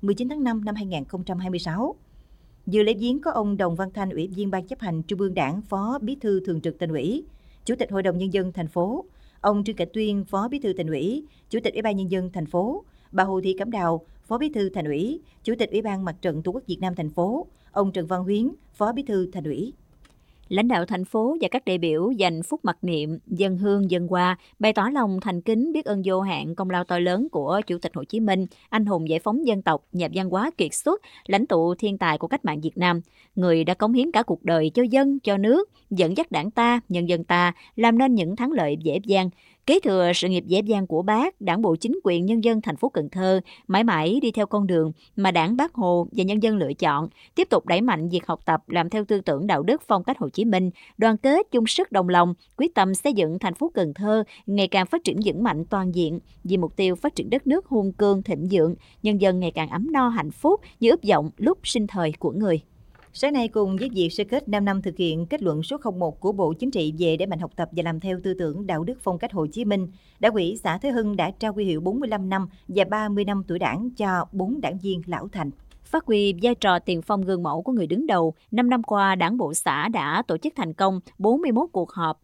19 tháng 5 năm 2026. Dự lễ viếng có ông Đồng Văn Thanh, Ủy viên Ban chấp hành Trung ương Đảng, Phó Bí thư Thường trực Thành ủy, Chủ tịch Hội đồng Nhân dân thành phố, ông Trương Cảnh Tuyên, Phó Bí thư Thành ủy, Chủ tịch Ủy ban Nhân dân thành phố, bà Hồ Thị Cẩm Đào, Phó Bí thư Thành ủy, Chủ tịch Ủy ban Mặt trận Tổ quốc Việt Nam thành phố, ông Trần Văn Huyến, Phó Bí thư Thành ủy. Lãnh đạo thành phố và các đại biểu dành phút mặc niệm, dâng hương dâng hoa, bày tỏ lòng thành kính biết ơn vô hạn công lao to lớn của Chủ tịch Hồ Chí Minh, anh hùng giải phóng dân tộc, nhà văn hóa kiệt xuất, lãnh tụ thiên tài của cách mạng Việt Nam, người đã cống hiến cả cuộc đời cho dân, cho nước, dẫn dắt đảng ta, nhân dân ta làm nên những thắng lợi dễ dàng. Kế thừa sự nghiệp dễ dàng của Bác, Đảng bộ chính quyền nhân dân thành phố Cần Thơ mãi mãi đi theo con đường mà Đảng, Bác Hồ và nhân dân lựa chọn, tiếp tục đẩy mạnh việc học tập làm theo tư tưởng đạo đức phong cách Hồ Chí Minh, đoàn kết chung sức đồng lòng, quyết tâm xây dựng thành phố Cần Thơ ngày càng phát triển vững mạnh toàn diện vì mục tiêu phát triển đất nước hùng cường thịnh vượng, nhân dân ngày càng ấm no hạnh phúc như ước vọng lúc sinh thời của người. Sáng nay, cùng với việc sơ kết 5 năm thực hiện kết luận số 01 của Bộ Chính trị về đẩy mạnh học tập và làm theo tư tưởng đạo đức phong cách Hồ Chí Minh, Đảng ủy xã Thới Hưng đã trao huy hiệu 45 năm và 30 năm tuổi Đảng cho 4 đảng viên lão thành. Phát huy vai trò tiền phong gương mẫu của người đứng đầu, 5 năm qua, Đảng bộ xã đã tổ chức thành công 41 cuộc họp,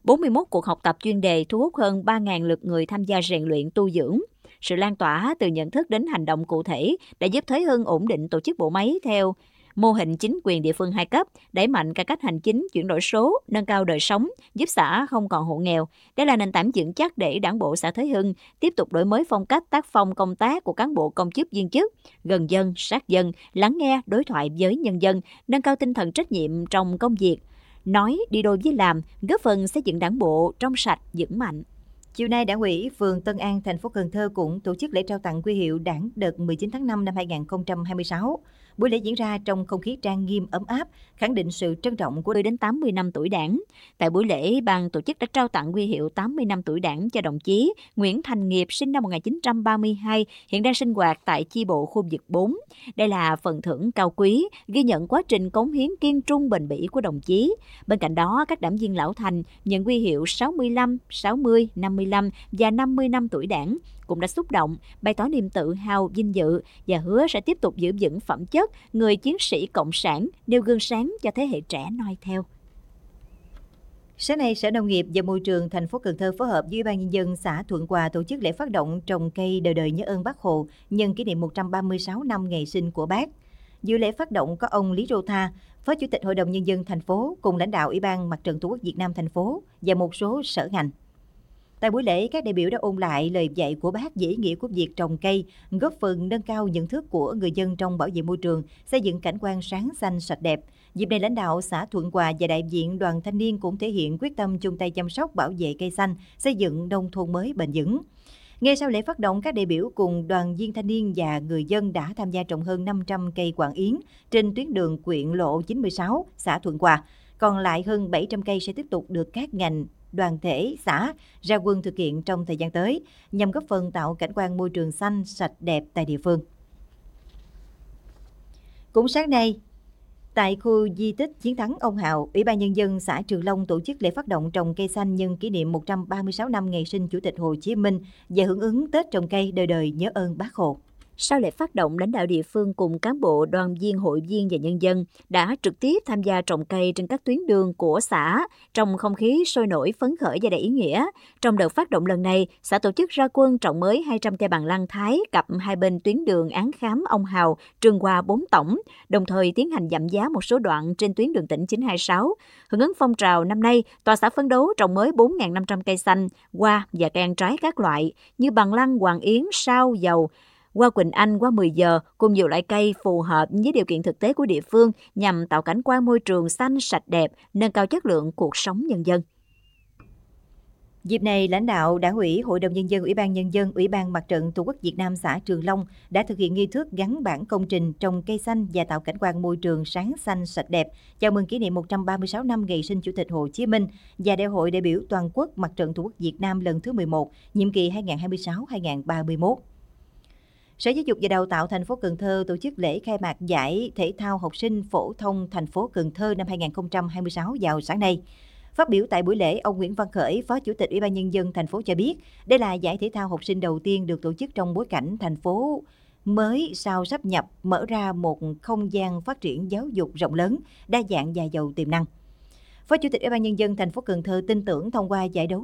41 cuộc học tập chuyên đề thu hút hơn 3.000 lượt người tham gia rèn luyện tu dưỡng. Sự lan tỏa từ nhận thức đến hành động cụ thể đã giúp Thới Hưng ổn định tổ chức bộ máy theo mô hình chính quyền địa phương 2 cấp, đẩy mạnh cải cách hành chính, chuyển đổi số, nâng cao đời sống, giúp xã không còn hộ nghèo. Đây là nền tảng vững chắc để Đảng bộ xã Thới Hưng tiếp tục đổi mới phong cách tác phong công tác của cán bộ công chức viên chức, gần dân, sát dân, lắng nghe, đối thoại với nhân dân, nâng cao tinh thần trách nhiệm trong công việc, nói đi đôi với làm, góp phần xây dựng Đảng bộ trong sạch, vững mạnh. Chiều nay, Đảng ủy phường Tân An, thành phố Cần Thơ cũng tổ chức lễ trao tặng huy hiệu Đảng đợt 19 tháng 5 năm 2026. Buổi lễ diễn ra trong không khí trang nghiêm ấm áp, khẳng định sự trân trọng của đến 80 năm tuổi Đảng. Tại buổi lễ, ban tổ chức đã trao tặng huy hiệu 80 năm tuổi Đảng cho đồng chí Nguyễn Thành Nghiệp, sinh năm 1932, hiện đang sinh hoạt tại chi bộ khu vực 4. Đây là phần thưởng cao quý, ghi nhận quá trình cống hiến kiên trung bền bỉ của đồng chí. Bên cạnh đó, các đảng viên lão thành nhận huy hiệu 65, 60, 55 và 50 năm tuổi Đảng cũng đã xúc động, bày tỏ niềm tự hào, vinh dự và hứa sẽ tiếp tục giữ vững phẩm chất người chiến sĩ cộng sản, nêu gương sáng cho thế hệ trẻ noi theo. Sáng nay, Sở Nông nghiệp và Môi trường thành phố Cần Thơ phối hợp với Ủy ban Nhân dân xã Thuận Hòa tổ chức lễ phát động trồng cây đời đời nhớ ơn Bác Hồ nhân kỷ niệm 136 năm ngày sinh của Bác. Dự lễ phát động có ông Lý Rô Tha, Phó Chủ tịch Hội đồng Nhân dân thành phố cùng lãnh đạo Ủy ban Mặt trận Tổ quốc Việt Nam thành phố và một số sở ngành. Tại buổi lễ, các đại biểu đã ôn lại lời dạy của Bác về ý nghĩa của việc trồng cây, góp phần nâng cao nhận thức của người dân trong bảo vệ môi trường, xây dựng cảnh quan sáng xanh sạch đẹp. Dịp này, lãnh đạo xã Thuận Hòa và đại diện đoàn thanh niên cũng thể hiện quyết tâm chung tay chăm sóc bảo vệ cây xanh, xây dựng nông thôn mới bền vững. Ngay sau lễ phát động, các đại biểu cùng đoàn viên thanh niên và người dân đã tham gia trồng hơn 500 cây quạng yến trên tuyến đường Quyện Lộ 96, xã Thuận Hòa. Còn lại hơn 700 cây sẽ tiếp tục được các ngành, đoàn thể, xã ra quân thực hiện trong thời gian tới, nhằm góp phần tạo cảnh quan môi trường xanh, sạch, đẹp tại địa phương. Cũng sáng nay, tại khu di tích Chiến thắng Ông Hào, Ủy ban Nhân dân xã Trường Long tổ chức lễ phát động trồng cây xanh nhân kỷ niệm 136 năm ngày sinh Chủ tịch Hồ Chí Minh và hưởng ứng Tết trồng cây đời đời nhớ ơn Bác Hồ. Sau lễ phát động, lãnh đạo địa phương cùng cán bộ, đoàn viên, hội viên và nhân dân đã trực tiếp tham gia trồng cây trên các tuyến đường của xã trong không khí sôi nổi, phấn khởi và đầy ý nghĩa. Trong đợt phát động lần này, xã tổ chức ra quân trồng mới 200 cây bằng lăng Thái cặp hai bên tuyến đường Án Khám, Ông Hào, Trường Hoa 4 tổng, đồng thời tiến hành giảm giá một số đoạn trên tuyến đường tỉnh 926. Hưởng ứng phong trào năm nay, toàn xã phấn đấu trồng mới 4.500 cây xanh, hoa và cây ăn trái các loại như bằng lăng, hoàng yến, sao, dầu, hoa Quỳnh Anh, hoa 10 giờ cùng nhiều loại cây phù hợp với điều kiện thực tế của địa phương nhằm tạo cảnh quan môi trường xanh sạch đẹp, nâng cao chất lượng cuộc sống nhân dân. Dịp này, lãnh đạo Đảng ủy, Hội đồng Nhân dân, Ủy ban Nhân dân, Ủy ban Mặt trận Tổ quốc Việt Nam xã Trường Long đã thực hiện nghi thức gắn bảng công trình trồng cây xanh và tạo cảnh quan môi trường sáng xanh sạch đẹp, chào mừng kỷ niệm 136 năm ngày sinh Chủ tịch Hồ Chí Minh và Đại hội đại biểu toàn quốc Mặt trận Tổ quốc Việt Nam lần thứ 11, nhiệm kỳ 2026-2031. Sở Giáo dục và Đào tạo thành phố Cần Thơ tổ chức lễ khai mạc giải thể thao học sinh phổ thông thành phố Cần Thơ năm 2026 vào sáng nay. Phát biểu tại buổi lễ, ông Nguyễn Văn Khởi, Phó Chủ tịch Ủy ban Nhân dân thành phố cho biết, đây là giải thể thao học sinh đầu tiên được tổ chức trong bối cảnh thành phố mới sau sáp nhập mở ra một không gian phát triển giáo dục rộng lớn, đa dạng và giàu tiềm năng. Phó Chủ tịch Ủy ban Nhân dân thành phố Cần Thơ tin tưởng thông qua giải đấu